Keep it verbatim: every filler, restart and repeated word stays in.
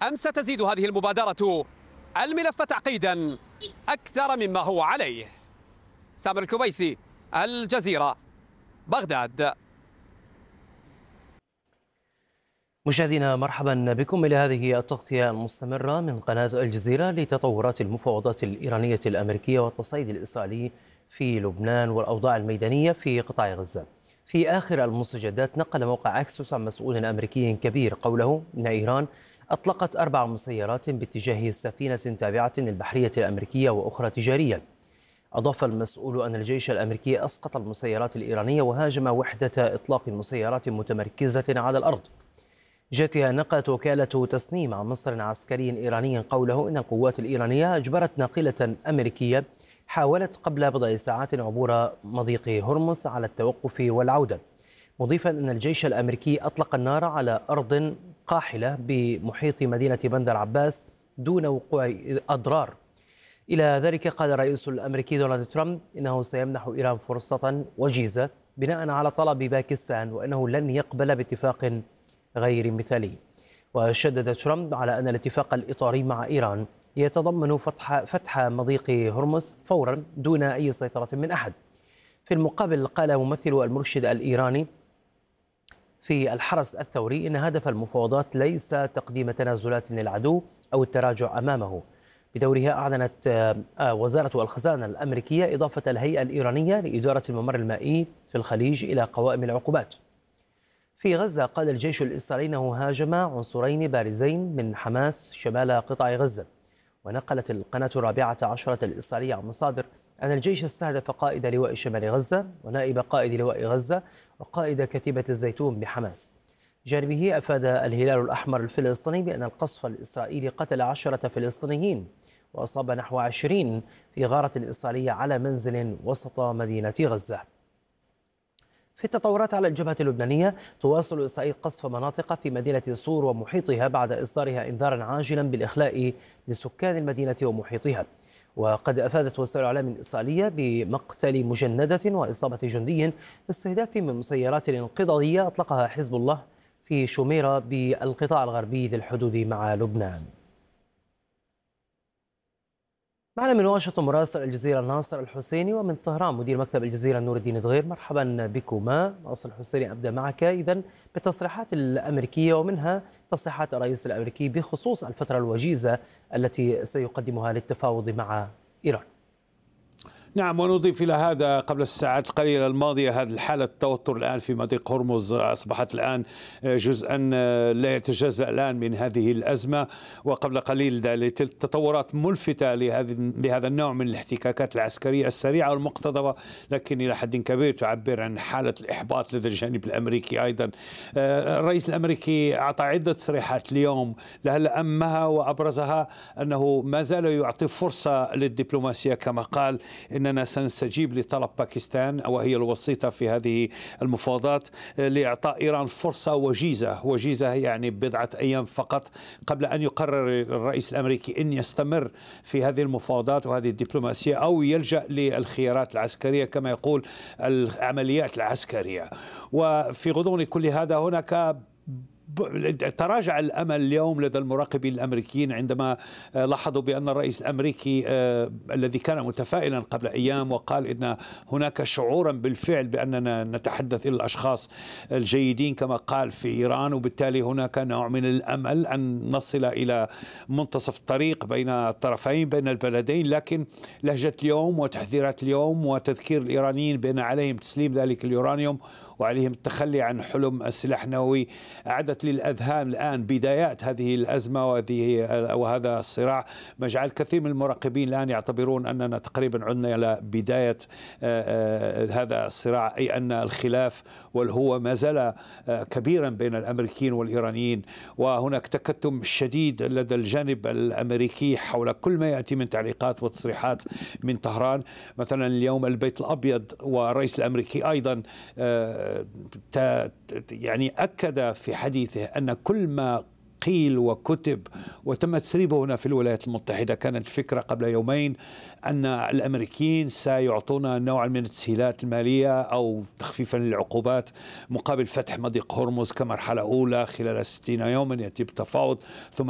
أم ستزيد هذه المبادرة الملف تعقيدا أكثر مما هو عليه؟ سامر الكبيسي، الجزيرة، بغداد. مشاهدينا مرحبا بكم إلى هذه التغطية المستمرة من قناة الجزيرة لتطورات المفاوضات الإيرانية الأمريكية والتصعيد الإسرائيلي في لبنان والأوضاع الميدانية في قطاع غزة. في آخر المستجدات نقل موقع أكسوس عن مسؤول أمريكي كبير قوله إن إيران أطلقت أربع مسيرات باتجاه سفينة تابعة للبحرية الأمريكية وأخرى تجارية. أضاف المسؤول أن الجيش الأمريكي أسقط المسيرات الإيرانية وهاجم وحدة إطلاق مسيرات متمركزة على الأرض. جاتها نقلت وكالة تسنيم عن مصدر عسكري إيراني قوله إن القوات الإيرانية أجبرت ناقلة أمريكية حاولت قبل بضع ساعات عبور مضيق هرمز على التوقف والعودة، مضيفا أن الجيش الأمريكي أطلق النار على أرض قاحلة بمحيط مدينة بندر عباس دون وقوع أضرار. إلى ذلك قال الرئيس الأمريكي دونالد ترامب إنه سيمنح إيران فرصة وجيزة بناء على طلب باكستان وأنه لن يقبل باتفاق غير مثالي. وشدد ترامب على أن الاتفاق الإطاري مع إيران يتضمن فتح, فتح مضيق هرمز فورا دون أي سيطرة من أحد. في المقابل قال ممثل المرشد الإيراني في الحرس الثوري إن هدف المفاوضات ليس تقديم تنازلات للعدو أو التراجع أمامه. بدورها أعلنت وزارة الخزانة الأمريكية إضافة الهيئة الإيرانية لإدارة الممر المائي في الخليج إلى قوائم العقوبات. في غزة قال الجيش الإسرائيلي أنه هاجم عنصرين بارزين من حماس شمال قطاع غزة. ونقلت القناة الرابعة عشرة الإسرائيلية عن مصادر أن الجيش استهدف قائد لواء شمال غزة ونائب قائد لواء غزة وقائد كتيبة الزيتون بحماس. جانبه أفاد الهلال الأحمر الفلسطيني بأن القصف الإسرائيلي قتل عشرة فلسطينيين وأصاب نحو عشرين في غارة إسرائيلية على منزل وسط مدينة غزة. في التطورات على الجبهة اللبنانية تواصل إسرائيل قصف مناطق في مدينة صور ومحيطها بعد إصدارها إنذارا عاجلا بالإخلاء لسكان المدينة ومحيطها. وقد أفادت وسائل الإعلام الإسرائيلية بمقتل مجندة وإصابة جندي باستهداف من مسيرات انقضاضية أطلقها حزب الله في شميرة بالقطاع الغربي للحدود مع لبنان. معنا من واشنطن مراسل الجزيرة ناصر الحسيني، ومن طهران مدير مكتب الجزيرة نور الدين دغير. مرحبا بكما. ناصر الحسيني، أبدأ معك إذن بالتصريحات الأمريكية ومنها تصريحات الرئيس الأمريكي بخصوص الفترة الوجيزة التي سيقدمها للتفاوض مع إيران. نعم، ونضيف إلى هذا قبل الساعات القليلة الماضية هذه الحالة التوتر الآن في مضيق هرمز أصبحت الآن جزءا لا يتجزأ الآن من هذه الأزمة. وقبل قليل تطورات ملفتة لهذا النوع من الاحتكاكات العسكرية السريعة والمقتضبة، لكن إلى حد كبير تعبر عن حالة الإحباط لدى الجانب الأمريكي أيضا. الرئيس الأمريكي أعطى عدة تصريحات اليوم، لهلا أهمها وأبرزها أنه ما زال يعطي فرصة للدبلوماسية، كما قال إننا سنستجيب لطلب باكستان وهي الوسيطة في هذه المفاوضات لإعطاء إيران فرصة وجيزة. وجيزة يعني بضعة أيام فقط قبل أن يقرر الرئيس الأمريكي أن يستمر في هذه المفاوضات وهذه الدبلوماسية أو يلجأ للخيارات العسكرية كما يقول العمليات العسكرية. وفي غضون كل هذا هناك تراجع الأمل اليوم لدى المراقبين الأمريكيين عندما لاحظوا بأن الرئيس الأمريكي آه الذي كان متفائلا قبل أيام وقال إن هناك شعورا بالفعل بأننا نتحدث إلى الأشخاص الجيدين كما قال في إيران، وبالتالي هناك نوع من الأمل أن نصل إلى منتصف الطريق بين الطرفين بين البلدين. لكن لهجة اليوم وتحذيرات اليوم وتذكير الإيرانيين بأن عليهم تسليم ذلك اليورانيوم وعليهم التخلي عن حلم السلاح النووي أعدت للأذهان الآن بدايات هذه الأزمة وهذه وهذا الصراع، ما جعل كثير من المراقبين الآن يعتبرون أننا تقريبا عدنا إلى بداية هذا الصراع، أي أن الخلاف والهوة ما زال كبيرا بين الأمريكيين والإيرانيين. وهناك تكتم شديد لدى الجانب الأمريكي حول كل ما يأتي من تعليقات وتصريحات من طهران. مثلا اليوم البيت الأبيض والرئيس الأمريكي أيضا يعني أكد في حديثه أن كل ما قيل وكتب وتم تسريبه هنا في الولايات المتحدة كانت الفكرة قبل يومين أن الأمريكيين سيعطونا نوعا من التسهيلات المالية أو تخفيفا للعقوبات مقابل فتح مضيق هرمز كمرحلة أولى خلال ستين يوما يتم التفاوض ثم